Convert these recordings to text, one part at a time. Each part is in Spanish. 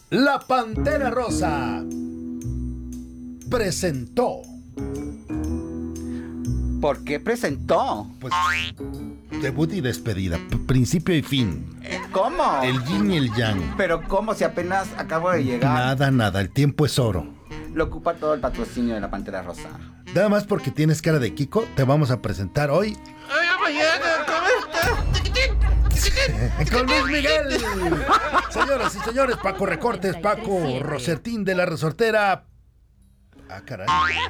La Pantera Rosa presentó. ¿Por qué presentó? Pues debut y despedida, principio y fin. ¿Cómo? El yin y el yang. Pero ¿cómo si apenas acabo de llegar? Nada, el tiempo es oro. Lo ocupa todo el patrocinio de la Pantera Rosa. Nada más porque tienes cara de Kiko, te vamos a presentar hoy con Luis Miguel. Señoras y señores, Paco Recortes, Paco Rosertín de la Resortera. Ah, caray.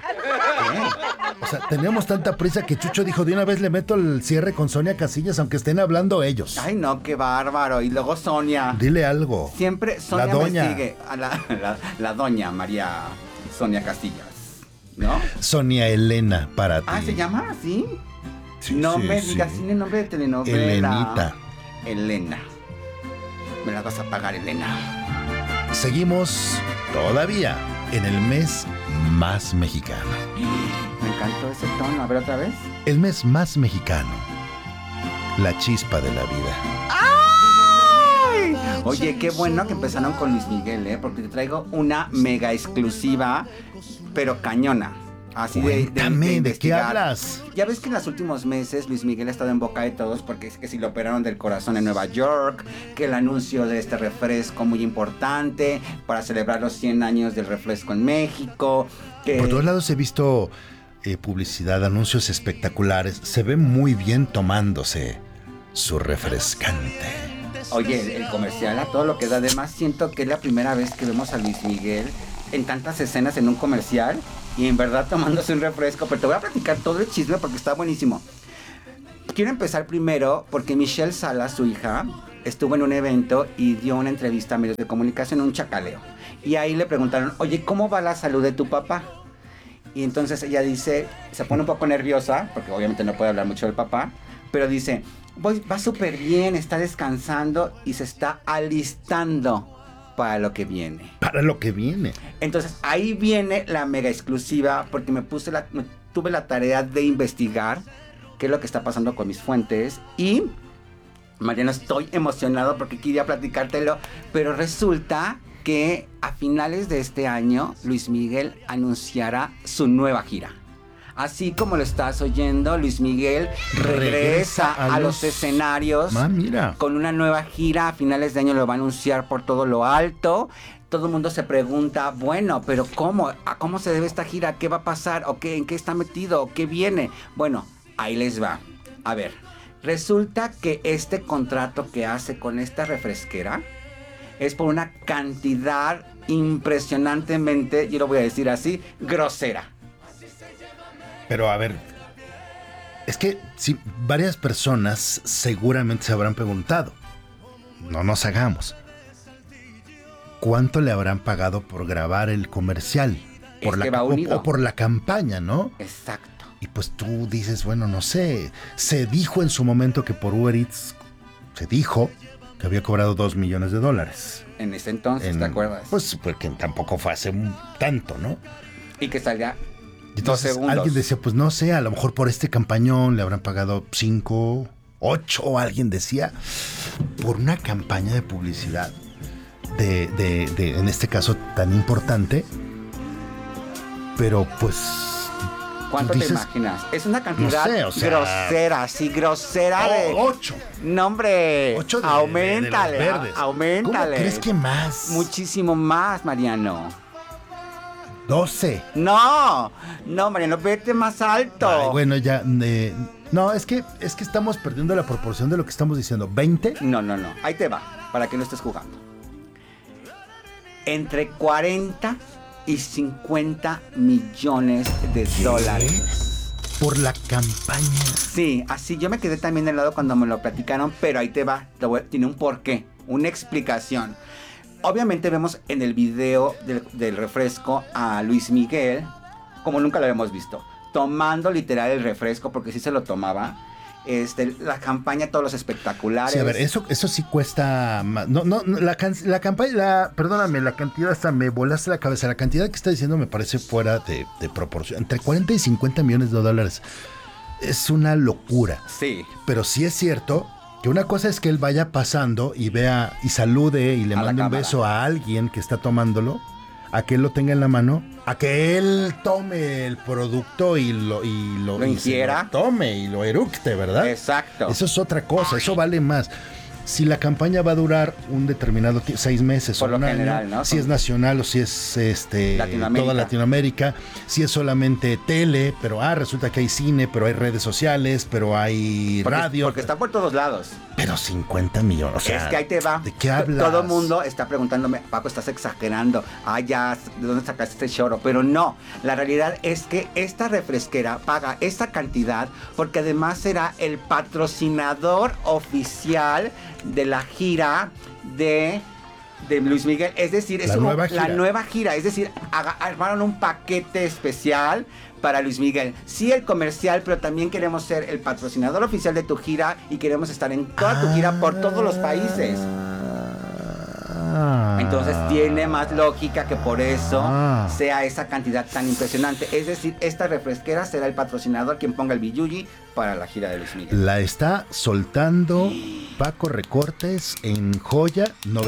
¿Qué? O sea, teníamos tanta prisa que Chucho dijo, de una vez le meto el cierre con Sonia Casillas, aunque estén hablando ellos. Ay, no, qué bárbaro. Y luego Sonia. Dile algo. Siempre Sonia La doña. me sigue. A la doña María Sonia Casillas, ¿no? Sonia Elena para ti. Ah, ¿se llama así? Sí, No sí, me sí. digas, tiene nombre de telenovela. Elenita. Elena. Me la vas a pagar, Elena. Seguimos todavía en el mes más mexicano. Me encantó ese tono. A ver, otra vez. El mes más mexicano. La chispa de la vida. ¡Ay! Oye, qué bueno que empezaron con Luis Miguel, porque te traigo una mega exclusiva, pero cañona. Así Cuéntame, ¿de qué investigar. hablas? Ya ves que en los últimos meses Luis Miguel ha estado en boca de todos porque es que si lo operaron del corazón en Nueva York, que el anuncio de este refresco muy importante para celebrar los 100 años del refresco en México. Que... Por todos lados he visto publicidad, anuncios espectaculares. Se ve muy bien tomándose su refrescante. Oye, el comercial a todo lo que da. Además, siento que es la primera vez que vemos a Luis Miguel en tantas escenas en un comercial y en verdad tomándose un refresco. Pero te voy a platicar todo el chisme porque está buenísimo. Quiero empezar primero porque Michelle Salas, su hija, estuvo en un evento y dio una entrevista a medios de comunicación, un chacaleo. Y ahí le preguntaron, oye, ¿cómo va la salud de tu papá? Y entonces ella dice, se pone un poco nerviosa, porque obviamente no puede hablar mucho del papá, pero dice, va súper bien, está descansando y se está alistando para lo que viene. Para lo que viene. Entonces ahí viene la mega exclusiva, porque tuve la tarea de investigar qué es lo que está pasando con mis fuentes. Y, Mariano, estoy emocionado porque quería platicártelo, pero resulta que a finales de este año Luis Miguel anunciará su nueva gira. Así como lo estás oyendo, Luis Miguel regresa a los escenarios mira. Con una nueva gira. A finales de año lo va a anunciar por todo lo alto. Todo el mundo se pregunta, bueno, pero ¿cómo? ¿A cómo se debe esta gira? ¿Qué va a pasar? ¿O qué? ¿En qué está metido? ¿O qué viene? Bueno, ahí les va. A ver, resulta que este contrato que hace con esta refresquera es por una cantidad impresionantemente, yo lo voy a decir así, grosera. Pero a ver, es que sí, varias personas seguramente se habrán preguntado, no nos hagamos, ¿cuánto le habrán pagado por grabar el comercial? O por la campaña, ¿no? Exacto. Y pues tú dices, bueno, no sé, se dijo en su momento que por Uber Eats, se dijo que había cobrado $2 millones. En ese entonces, ¿te acuerdas? Pues porque tampoco fue hace tanto, ¿no? Y que salía... Entonces 2 segundos. alguien decía, pues no sé, a lo mejor por este campañón le habrán pagado 5, 8, o alguien decía, por una campaña de publicidad de en este caso tan importante. Pero pues... ¿Cuánto te imaginas? Es una cantidad no sé, grosera, sí, grosera de... 8. No, hombre, 8 auméntale, de los verdes. auméntale. ¿Cómo crees que más? Muchísimo más, Mariano. 12. No, Mariano, vete más alto. Ay, bueno, ya... no, es que estamos perdiendo la proporción de lo que estamos diciendo. ¿20? No. Ahí te va, para que no estés jugando. Entre 40 y 50 millones de dólares. ¿Por la campaña? Sí, así yo me quedé también del lado cuando me lo platicaron, pero ahí te va. Tiene un porqué, una explicación. Obviamente vemos en el video del refresco a Luis Miguel, como nunca lo habíamos visto, tomando literal el refresco, porque sí se lo tomaba. La campaña, todos los espectaculares. Sí, a ver, eso sí cuesta más. No, la campaña, perdóname, la cantidad hasta me volaste la cabeza. La cantidad que está diciendo me parece fuera de proporción. Entre 40 y 50 millones de dólares. Es una locura. Sí. Pero sí es cierto Que una cosa es que él vaya pasando y vea y salude y le A la mande un cámara. beso a alguien que está tomándolo, a que él lo tenga en la mano, a que él tome el producto y lo y se ingiera. lo tome y lo eructe, ¿verdad? Exacto. Eso es otra cosa, eso vale más. Si la campaña va a durar un determinado 6 meses Por o lo un año, general, ¿no? si es nacional o si es Latinoamérica. toda Latinoamérica, si es solamente tele, pero resulta que hay cine, pero hay redes sociales, pero hay radio. Porque está por todos lados. Pero 50 millones, o sea, Es que ahí te va. ¿de qué hablas? Todo el mundo está preguntándome, Paco, estás exagerando. Ya, ¿de dónde sacaste este choro? Pero no, la realidad es que esta refresquera paga esta cantidad porque además será el patrocinador oficial de la gira de Luis Miguel. Es decir, es La nueva gira. Es decir, armaron un paquete especial para Luis Miguel. Sí, el comercial, pero también queremos ser el patrocinador oficial de tu gira y queremos estar en toda tu gira por todos los países. Entonces tiene más lógica que por eso sea esa cantidad tan impresionante. Es decir, esta refresquera será el patrocinador quien ponga el billuyi para la gira de Luis Miguel. La está soltando Paco Recortes en Joya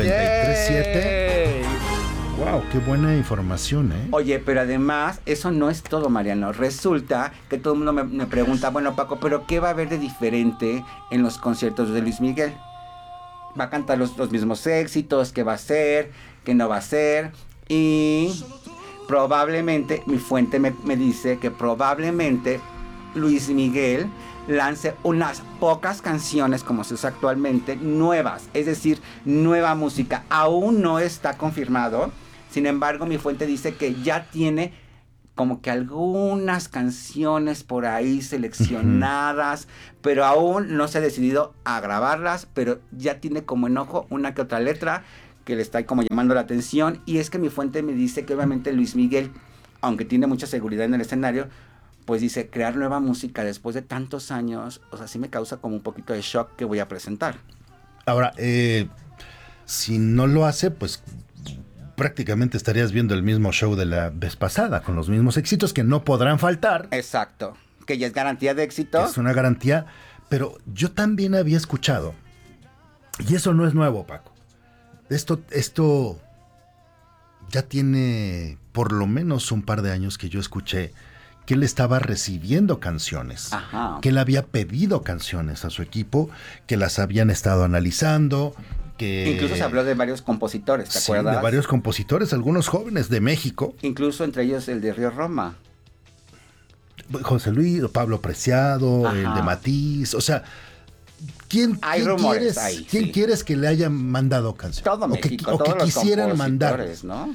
93.7. Wow, qué buena información, ¿eh? Oye, pero además, eso no es todo, Mariano. Resulta que todo el mundo me pregunta, bueno, Paco, ¿pero qué va a haber de diferente en los conciertos de Luis Miguel? ¿Va a cantar los mismos éxitos? ¿Qué va a hacer? ¿Qué no va a hacer? Y probablemente, mi fuente me dice que probablemente Luis Miguel lance unas pocas canciones, como se usa actualmente, nuevas. Es decir, nueva música. Aún no está confirmado. Sin embargo, mi fuente dice que ya tiene como que algunas canciones por ahí seleccionadas, pero aún no se ha decidido a grabarlas, pero ya tiene como enojo una que otra letra que le está como llamando la atención. Y es que mi fuente me dice que obviamente Luis Miguel, aunque tiene mucha seguridad en el escenario, pues dice, crear nueva música después de tantos años, o sea, sí me causa como un poquito de shock que voy a presentar. Ahora, si no lo hace, pues prácticamente estarías viendo el mismo show de la vez pasada, con los mismos éxitos que no podrán faltar. Exacto, que ya es garantía de éxito. Es una garantía, pero yo también había escuchado, y eso no es nuevo, Paco. Esto ya tiene por lo menos un par de años que yo escuché que él estaba recibiendo canciones, Ajá. que él había pedido canciones a su equipo, que las habían estado analizando, que... Incluso se habló de varios compositores, ¿te acuerdas? De varios compositores, algunos jóvenes de México. Incluso entre ellos el de Río Roma. José Luis, Pablo Preciado, Ajá. el de Matiz, o sea... ¿Quién quieres que le hayan mandado canciones? Todo o México, que todos los quisieran mandar, compositores, ¿no?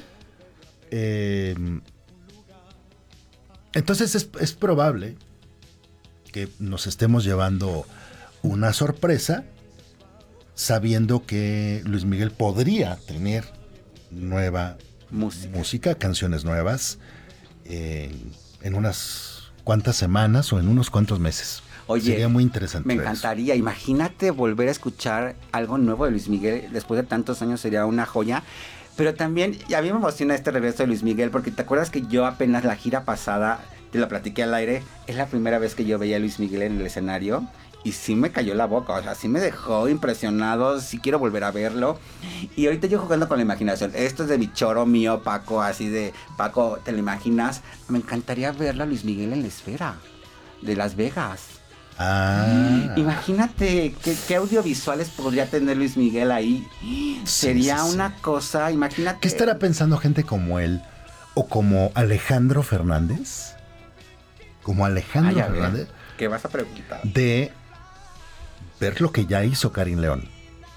Entonces es probable que nos estemos llevando una sorpresa sabiendo que Luis Miguel podría tener nueva música, canciones nuevas en unas cuantas semanas o en unos cuantos meses. Oye, sería muy interesante. Me encantaría. Imagínate volver a escuchar algo nuevo de Luis Miguel después de tantos años, sería una joya. Pero también, a mí me emociona este regreso de Luis Miguel, porque te acuerdas que yo apenas la gira pasada, te lo platiqué al aire, es la primera vez que yo veía a Luis Miguel en el escenario. Y sí me cayó la boca, o sea, sí me dejó impresionado, sí quiero volver a verlo. Y ahorita yo jugando con la imaginación, esto es de mi choro mío, Paco, así de, Paco, ¿te lo imaginas? Me encantaría verlo a Luis Miguel en la esfera de Las Vegas. Imagínate qué audiovisuales podría tener Luis Miguel ahí. Sería una cosa, imagínate. ¿Qué estará pensando gente como él o como Alejandro Fernández? Como Alejandro Fernández. ¿Qué vas a preguntar? De ver lo que ya hizo Karin León.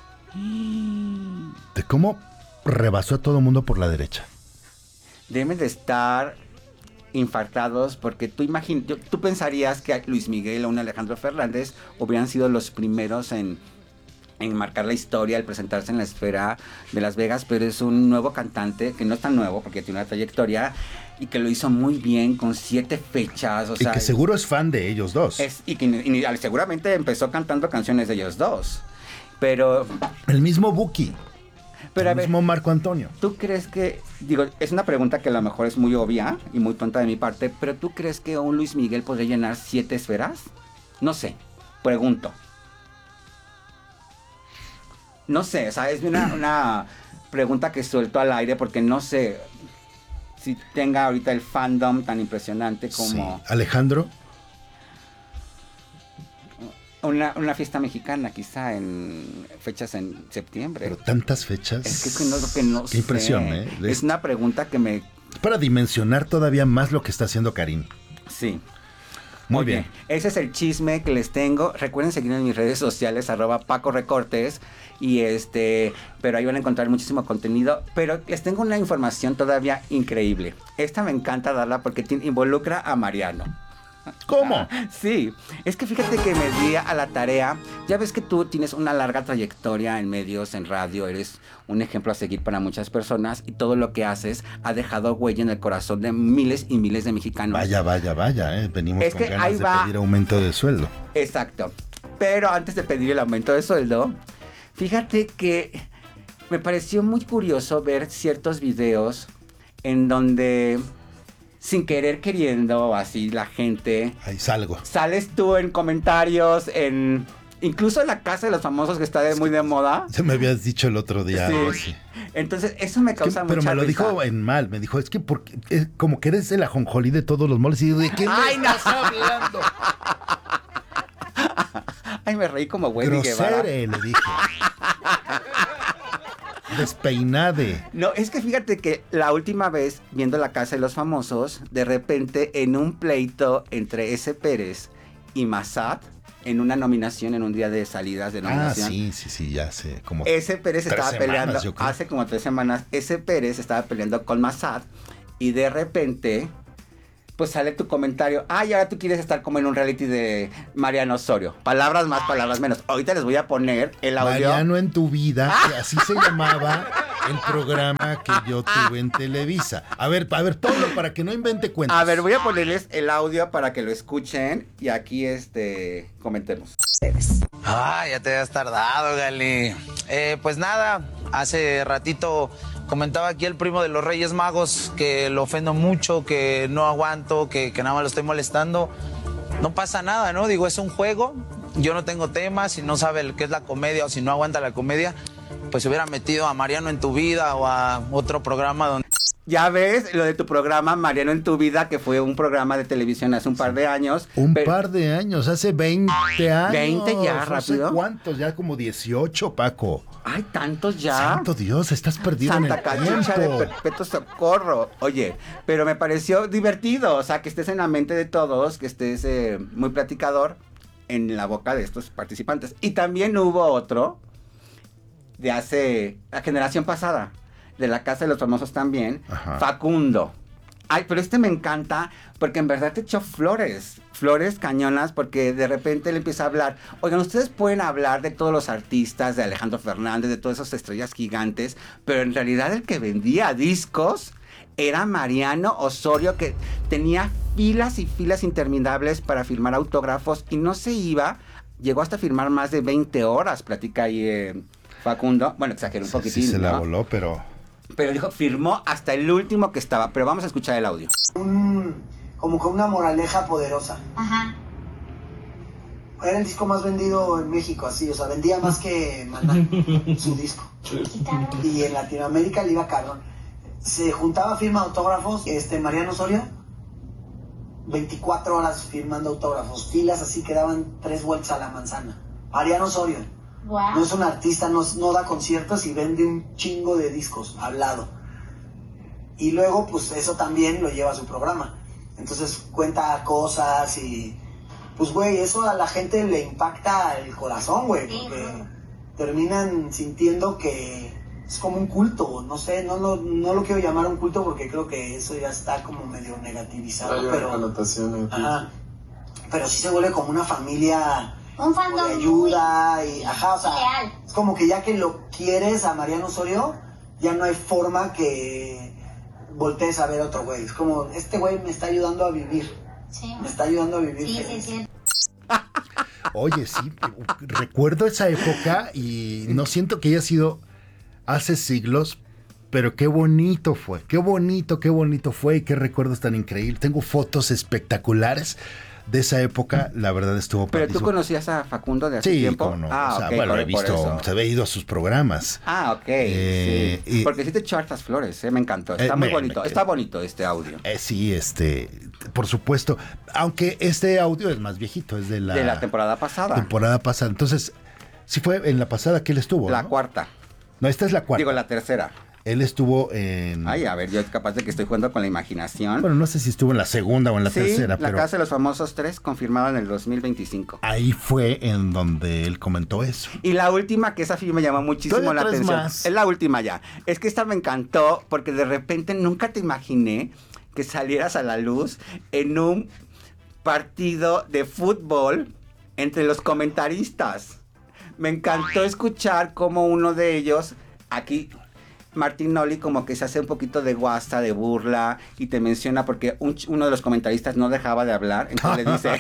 De cómo rebasó a todo mundo por la derecha. Deben de estar infartados, porque tú pensarías que Luis Miguel o un Alejandro Fernández hubieran sido los primeros en marcar la historia al presentarse en la esfera de Las Vegas, pero es un nuevo cantante, que no es tan nuevo porque tiene una trayectoria y que lo hizo muy bien con 7 fechas. Y que seguro es fan de ellos dos. Y seguramente empezó cantando canciones de ellos dos, pero... El mismo Buki. Pero el mismo Marco Antonio. ¿Tú crees que, es una pregunta que a lo mejor es muy obvia y muy tonta de mi parte, pero ¿tú crees que un Luis Miguel podría llenar 7 esferas? No sé, pregunto. No sé, o sea, es una pregunta que suelto al aire porque no sé si tenga ahorita el fandom tan impresionante como... Sí. Alejandro. Una fiesta mexicana, quizá en fechas en septiembre. Pero tantas fechas. Es que no es lo que no Qué sé. impresión, ¿eh? Es una pregunta que me... Para dimensionar todavía más lo que está haciendo Karim. Sí. Muy Oye, bien. Ese es el chisme que les tengo. Recuerden seguirme en mis redes sociales, @PacoRecortes. Y pero ahí van a encontrar muchísimo contenido. Pero les tengo una información todavía increíble. Esta me encanta darla porque involucra a Mariano. ¿Cómo? Sí, es que fíjate que me di a la tarea. Ya ves que tú tienes una larga trayectoria en medios, en radio, eres un ejemplo a seguir para muchas personas y todo lo que haces ha dejado huella en el corazón de miles y miles de mexicanos. Vaya, venimos Es con que ganas ahí de va. pedir aumento de sueldo. Exacto. Pero antes de pedir el aumento de sueldo, fíjate que me pareció muy curioso ver ciertos videos en donde, sin querer queriendo, así la gente... Ahí salgo. Sales tú en comentarios, incluso en la casa de los famosos que está muy de moda. Ya me habías dicho el otro día. Sí. Algo así. Entonces, eso me causa mucha Pero me lo risa. dijo en mal. Me dijo, es que porque, como que eres el ajonjolí de todos los moles. Y yo, ¿de qué ¡Ay, me estás hablando? Ay, me reí como Wendy Guevara. Grosere, le dije. Despeinade. No, es que fíjate que la última vez, viendo La Casa de los Famosos, de repente en un pleito entre ese Pérez y Massad, en una nominación, en un día de salidas de nominación. Sí, ya sé. Como Ese Pérez estaba peleando, yo creo. hace como 3 semanas, ese Pérez estaba peleando con Massad y de repente, pues sale tu comentario, y ahora tú quieres estar como en un reality de Mariano Osorio. Palabras más, palabras menos. Ahorita les voy a poner el audio. Mariano en tu vida, que así se llamaba el programa que yo tuve en Televisa. A ver, ponlo para que no invente cuentos. A ver, voy a ponerles el audio para que lo escuchen y aquí comentemos. Ya te habías tardado, Gali. Pues nada, hace ratito comentaba aquí el primo de los Reyes Magos que lo ofendo mucho, que no aguanto, que nada más lo estoy molestando. No pasa nada, ¿no? Digo, es un juego, yo no tengo tema, si no sabe qué es la comedia o si no aguanta la comedia, pues se hubiera metido a Mariano en tu vida o a otro programa donde... Ya ves lo de tu programa, Mariano en tu vida, que fue un programa de televisión hace un par de años. Par de años, hace 20 años. 20 ya, No rápido. sé cuántos, ya como 18, Paco. Ay, tantos ya. Santo Dios, estás perdido Santa en el Cachucha de tiempo. perpetuo socorro. Oye, pero me pareció divertido, o sea, que estés en la mente de todos, que estés muy platicador en la boca de estos participantes. Y también hubo otro de hace la generación pasada, de La Casa de los Famosos también, Ajá. Facundo. Ay, pero me encanta porque en verdad te echó flores cañonas, porque de repente le empieza a hablar. Oigan, ustedes pueden hablar de todos los artistas, de Alejandro Fernández, de todas esas estrellas gigantes, pero en realidad el que vendía discos era Mariano Osorio, que tenía filas y filas interminables para firmar autógrafos y no se iba. Llegó hasta firmar más de 20 horas, platica ahí Facundo. Bueno, exageré un poquitín, Sí, se la ¿no? voló, pero... Pero dijo, firmó hasta el último que estaba. Pero vamos a escuchar el audio. Como que una moraleja poderosa. Ajá. Era el disco más vendido en México, así, o sea, vendía más que Maná, su disco. Y en Latinoamérica le iba cabrón. Se juntaba, firma autógrafos, Mariano Osorio, 24 horas firmando autógrafos, filas así que daban 3 vueltas a la manzana. Mariano Osorio. Wow. No es un artista, no da conciertos y vende un chingo de discos, hablado. Y luego, pues eso también lo lleva a su programa. Entonces cuenta cosas y... Pues, güey, eso a la gente le impacta el corazón, güey. Sí, Porque claro. terminan sintiendo que es como un culto. No sé, no lo quiero llamar un culto porque creo que eso ya está como medio negativizado. Hay Pero, connotación aquí. ajá, pero sí se vuelve como una familia... Un fandom de ayuda muy y ajá, o sea, leal. es como que ya que lo quieres a Mariano Osorio, ya no hay forma que voltees a ver a otro güey. Es como, este güey me está ayudando a vivir. Sí. Me está ayudando a vivir. Sí, feliz. sí. Oye, sí, recuerdo esa época y no siento que haya sido hace siglos, pero qué bonito fue, qué bonito fue y qué recuerdos tan increíbles. Tengo fotos espectaculares de esa época, la verdad estuvo Pero tú padrísimo. conocías a Facundo de hace Sí, tiempo. cómo no. Ah, O sea, ok, bueno, he por visto, eso. se había ido a sus programas. Ah, ok. Eh, Sí. y- Porque sí te echó hartas flores, me encantó. Está muy bonito. Está bonito este audio. Sí, por supuesto. Aunque este audio es más viejito, es De la temporada pasada. temporada pasada. Entonces, sí fue en la pasada que él estuvo, La ¿no? cuarta. No, esta es la cuarta. Digo, la tercera. Él estuvo en... Ay, a ver, yo capaz de que estoy jugando con la imaginación. Bueno, no sé si estuvo en la segunda o en la sí, tercera, la pero Casa de los Famosos 3, confirmada en el 2025. ahí fue en donde él comentó eso. Y la última, que esa sí me llamó muchísimo Todavía la traes atención. más. Es la última ya. Es que esta me encantó porque de repente nunca te imaginé que salieras a la luz en un partido de fútbol entre los comentaristas. Me encantó escuchar cómo uno de ellos, aquí Martinoli, como que se hace un poquito de guasta, de burla, y te menciona porque uno de los comentaristas no dejaba de hablar, entonces le dice...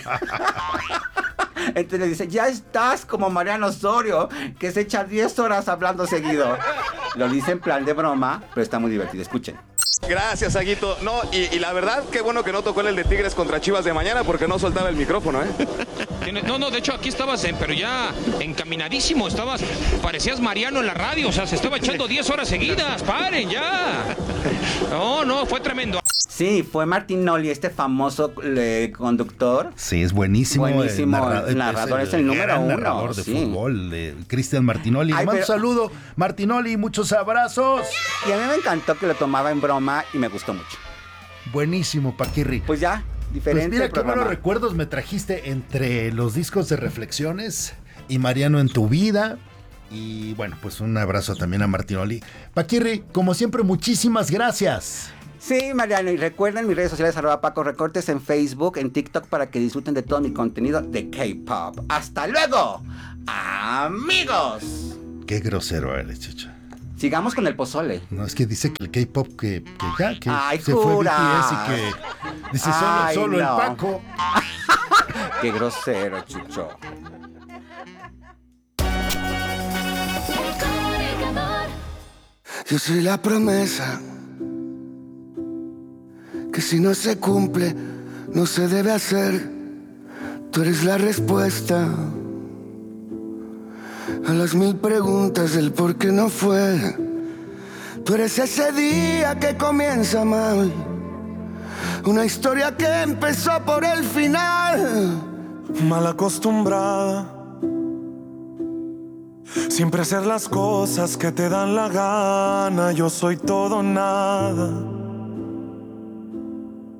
Entonces le dice, ya estás como Mariano Osorio, que se echa 10 horas hablando seguido. Lo dice en plan de broma, pero está muy divertido. Escuchen. Gracias, Aguito. No, y la verdad, qué bueno que no tocó el de Tigres contra Chivas de mañana porque no soltaba el micrófono, ¿eh? No, de hecho aquí estabas, pero ya encaminadísimo, parecías Mariano en la radio, o sea, se estaba echando 10 horas seguidas, paren ya. No, fue tremendo. Sí, fue Martinoli, este famoso conductor. Sí, es buenísimo. Buenísimo, el narrador es el número gran uno, narrador de sí. fútbol, de Cristian Martinoli. Ay, Le mando un pero- saludo, Martinoli, muchos abrazos. Y a mí me encantó que lo tomaba en broma y me gustó mucho. Buenísimo, Paquirri. Pues ya, diferente Pues mira qué programa. buenos recuerdos me trajiste entre los discos de reflexiones y Mariano en tu vida. Y bueno, pues un abrazo también a Martinoli. Paquirri, como siempre, muchísimas gracias. Sí, Mariano, y recuerden mis redes sociales @Paco Recortes en Facebook, en TikTok, para que disfruten de todo mi contenido de K-Pop. ¡Hasta luego, amigos! Qué grosero eres, Chicha. Sigamos con el pozole. No, es que dice que el K-pop que Ay, se fue juras. BTS y que dice Ay, solo no. el Paco. ¡Qué grosero, Chucho! Yo soy la promesa que si no se cumple, no se debe hacer. Tú eres la respuesta a las 1000 preguntas del por qué no fue. Tú eres ese día que comienza mal, una historia que empezó por el final. Mal acostumbrada, siempre hacer las cosas que te dan la gana. Yo soy todo o nada.